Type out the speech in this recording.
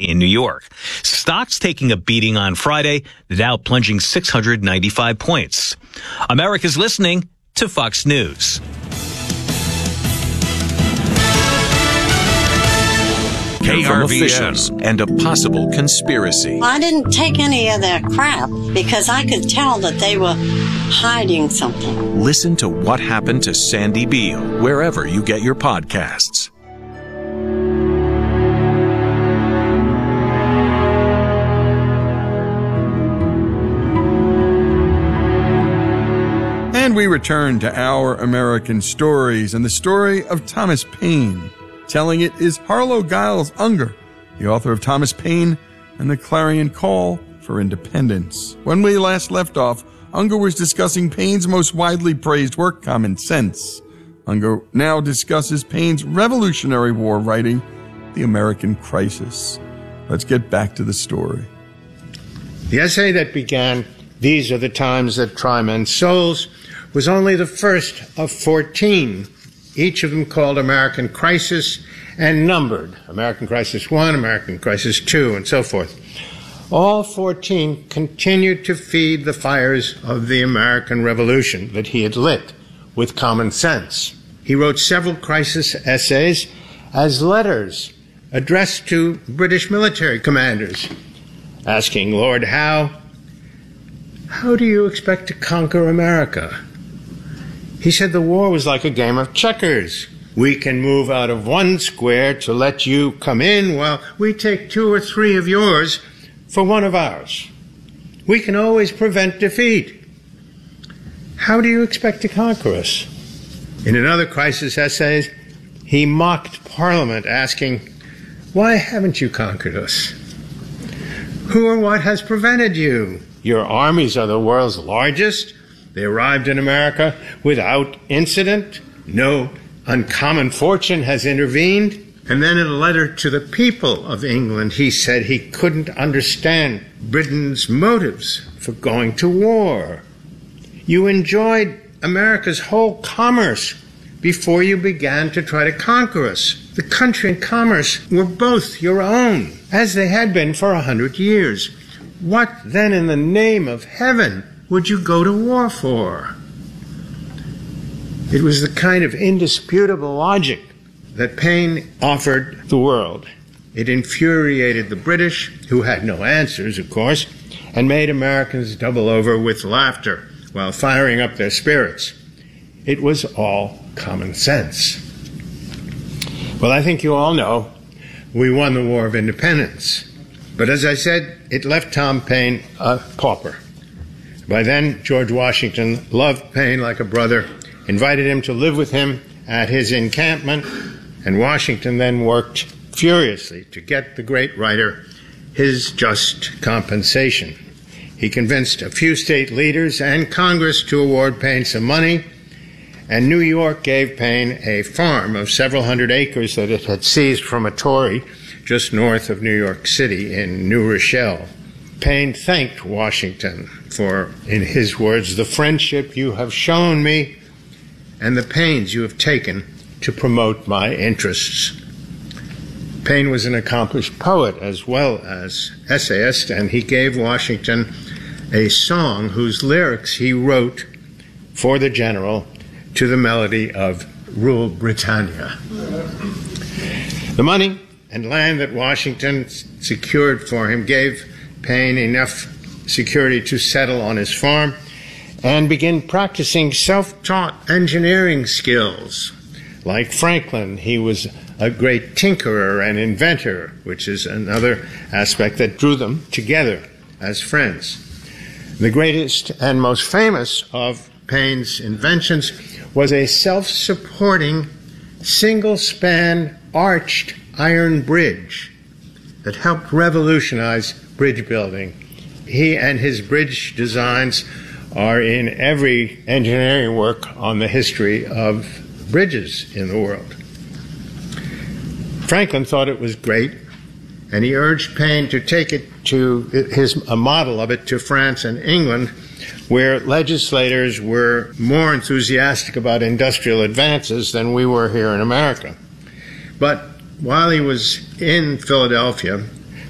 in New York. Stocks taking a beating on Friday, the Dow plunging 695 points. America's listening to Fox News. From officials and a possible conspiracy. I didn't take any of their crap because I could tell that they were hiding something. Listen to What Happened to Sandy Beale wherever you get your podcasts. And we return to Our American Stories and the story of Thomas Paine. Telling it is Harlow Giles Unger, the author of Thomas Paine and the Clarion Call for Independence. When we last left off, Unger was discussing Paine's most widely praised work, Common Sense. Unger now discusses Paine's Revolutionary War writing, The American Crisis. Let's get back to the story. The essay that began, "These are the times that try men's souls," was only the first of 14, each of them called American Crisis and numbered. American Crisis 1, American Crisis 2, and so forth. All 14 continued to feed the fires of the American Revolution that he had lit with common sense. He wrote several crisis essays as letters addressed to British military commanders, asking Lord Howe, "How do you expect to conquer America?" He said the war was like a game of checkers. We can move out of one square to let you come in while we take 2 or 3 of yours for one of ours. We can always prevent defeat. How do you expect to conquer us? In another crisis essay, he mocked Parliament, asking, "Why haven't you conquered us? Who or what has prevented you? Your armies are the world's largest. They arrived in America without incident. No uncommon fortune has intervened." And then in a letter to the people of England, he said he couldn't understand Britain's motives for going to war. You enjoyed America's whole commerce before you began to try to conquer us. The country and commerce were both your own, as they had been for 100 years. What then in the name of heaven would you go to war for? It was the kind of indisputable logic that Paine offered the world. It infuriated the British, who had no answers, of course, and made Americans double over with laughter while firing up their spirits. It was all common sense. Well, I think you all know we won the War of Independence. But as I said, it left Tom Paine a pauper. By then, George Washington loved Paine like a brother, invited him to live with him at his encampment, and Washington then worked furiously to get the great writer his just compensation. He convinced a few state leaders and Congress to award Paine some money, and New York gave Paine a farm of several hundred acres that it had seized from a Tory just north of New York City in New Rochelle. Paine thanked Washington for, in his words, the friendship you have shown me and the pains you have taken to promote my interests. Paine was an accomplished poet as well as essayist, and he gave Washington a song whose lyrics he wrote for the general to the melody of Rule Britannia. The money and land that Washington secured for him gave Paine enough security to settle on his farm and begin practicing self-taught engineering skills. Like Franklin, he was a great tinkerer and inventor, which is another aspect that drew them together as friends. The greatest and most famous of Paine's inventions was a self-supporting, single-span, arched iron bridge that helped revolutionize bridge building. He and his bridge designs are in every engineering work on the history of bridges in the world. Franklin thought it was great, and he urged Paine to take it to a model of it to France and England, where legislators were more enthusiastic about industrial advances than we were here in America. But while he was in Philadelphia,